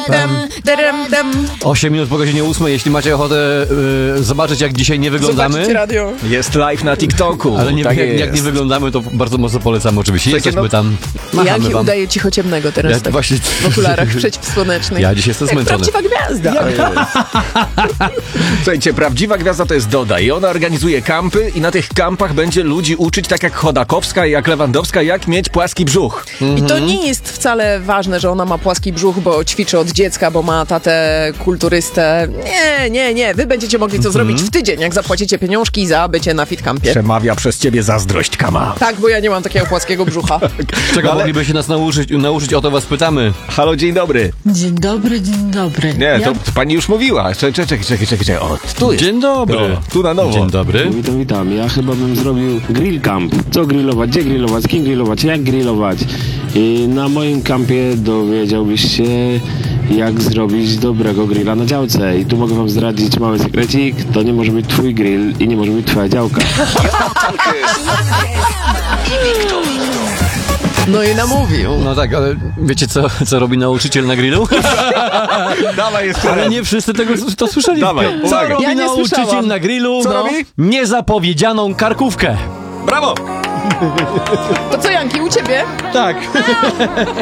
8 minut po godzinie 8. Jeśli macie ochotę zobaczyć, jak dzisiaj nie wyglądamy. Zobaczycie radio. Jest live na TikToku. Ale nie, tak jak nie wyglądamy, to bardzo mocno polecamy oczywiście. Słuchajcie, Jesteśmy tam, machamy Jaki wam. udaje cichociemnego teraz Ja tak właśnie- w okularach przeciwsłonecznych. Ja dzisiaj jestem Jak zmęczony. prawdziwa gwiazda. Słuchajcie, prawdziwa gwiazda to jest Doda i ona organizuje kampy i na tych kampach będzie ludzi uczyć, tak jak Chodakowska i jak Lewandowska, jak mieć płaski brzuch. I to nie jest wcale ważne, że ona ma płaski brzuch, bo ćwiczy od dziecka, bo ma tatę kulturystę. Nie. Wy będziecie mogli to zrobić w tydzień, jak zapłacicie pieniążki za bycie na fitcampie. Przemawia przez ciebie zazdrość, Kama. Tak, bo ja nie mam takiego płaskiego brzucha. Czego Ale- mogliby się nas nauczyć, o to was pytamy. Halo, dzień dobry. Dzień dobry, dzień dobry. Nie, to pani już mówiła. Czekaj. O, tu jest. Dzień dobry. No, tu na nowo. Dzień dobry. Witam. Ja chyba bym zrobił grill camp. Co grillować, gdzie grillować, z kim grillować, jak grillować. I na moim kampie dowiedziałbyś się, jak zrobić dobrego grilla na działce. I tu mogę wam zdradzić mały sekrecik. To nie może być twój grill i nie może być twoja działka. No i namówił. No tak, ale wiecie co robi nauczyciel na grillu? Dawaj jeszcze Ale raz. nie wszyscy to słyszeli. Dawaj, Co uwaga. robi Ja nie nauczyciel słyszałam. na grillu? Co robi? Niezapowiedzianą karkówkę. Brawo! To co, Janki, u ciebie? Tak.